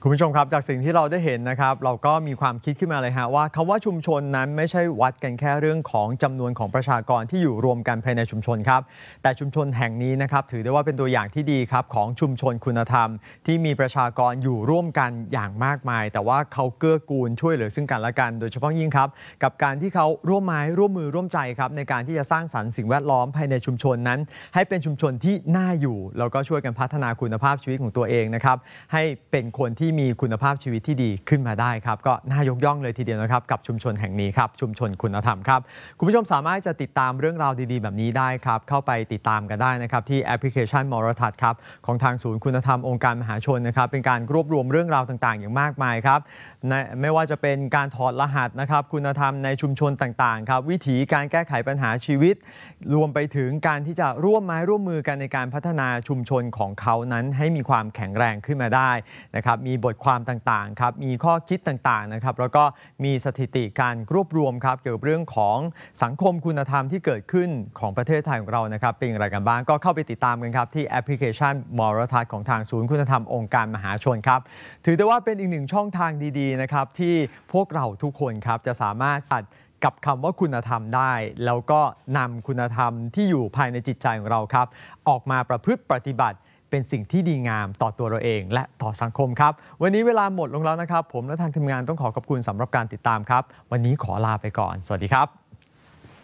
คุณผู้ชมครับจากสิ่งที่เราได้เห็นนะครับเราก็มีความคิดขึ้นมาเลยฮะว่าคำว่าชุมชนนั้นไม่ใช่วัดกันแค่เรื่องของจำนวนของประชากรที่อยู่รวมกันภายในชุมชนครับแต่ชุมชนแห่งนี้นะครับถือได้ว่าเป็นตัวอย่างที่ดีครับของชุมชนคุณธรรมที่มีประชากรอยู่ร่วมกันอย่างมากมายแต่ว่าเขาเกื้อกูลช่วยเหลือซึ่งกันและกันโดยเฉพาะยิ่งครับกับการที่เขาร่วมไม้ร่วมมือร่วมใจครับในการที่จะสร้างสรรค์สิ่งแวดล้อมภายในชุมชนนั้นให้เป็นชุมชนที่น่าอยู่แล้วก็ช่วยกันพัฒนาคุณภาพชีวิตของตัวเองนะครับให้เป็นคนที่มีคุณภาพชีวิตที่ดีขึ้นมาได้ครับก็น่ายกย่องเลยทีเดียวนะครับกับชุมชนแห่งนี้ครับชุมชนคุณธรรมครับคุณผู้ชมสามารถจะติดตามเรื่องราวดีๆแบบนี้ได้ครับเข้าไปติดตามกันได้นะครับที่แอปพลิเคชันมรทัศน์ครับของทางศูนย์คุณธรรมองค์การมหาชนนะครับเป็นการรวบรวมเรื่องราวต่างๆอย่างมากมายครับไม่ว่าจะเป็นการถอดรหัสนะครับคุณธรรมในชุมชนต่างๆครับวิธีการแก้ไขปัญหาชีวิตรวมไปถึงการที่จะร่วมไม้ร่วมมือกันในการพัฒนาชุมชนของเขานั้นให้มีความแข็งแรงขึ้นมาได้นะครับมีบทความต่างๆครับมีข้อคิดต่างๆนะครับแล้วก็มีสถิติการรวบรวมครับเกี่ยวกับเรื่องของสังคมคุณธรรมที่เกิดขึ้นของประเทศไทยของเรานะครับเป็นอย่างไรกันบ้างก็เข้าไปติดตามกันครับที่แอปพลิเคชันมรทัศน์ของทางศูนย์คุณธรรมองค์การมหาชนครับถือได้ว่าเป็นอีกหนึ่งช่องทางดีๆนะครับที่พวกเราทุกคนครับจะสามารถสัตว์กับคำว่าคุณธรรมได้แล้วก็นำคุณธรรมที่อยู่ภายในจิตใจของเราครับออกมาประพฤติปฏิบัติเป็นสิ่งที่ดีงามต่อตัวเราเองและต่อสังคมครับวันนี้เวลาหมดลงแล้วนะครับผมและทางทีมงานต้องขอขอบคุณสำหรับการติดตามครับวันนี้ขอลาไปก่อนสวัสดีครับ